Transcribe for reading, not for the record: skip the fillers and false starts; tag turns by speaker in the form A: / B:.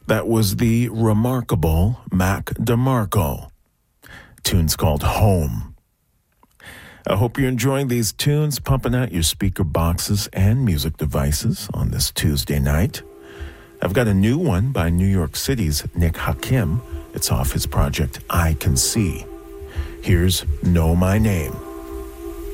A: That was the remarkable Mac DeMarco. Tune's called Home. I hope you're enjoying these tunes, pumping out your speaker boxes and music devices on this Tuesday night. I've got a new one by New York City's Nick Hakim. It's off his project I Can See. Here's Know My Name.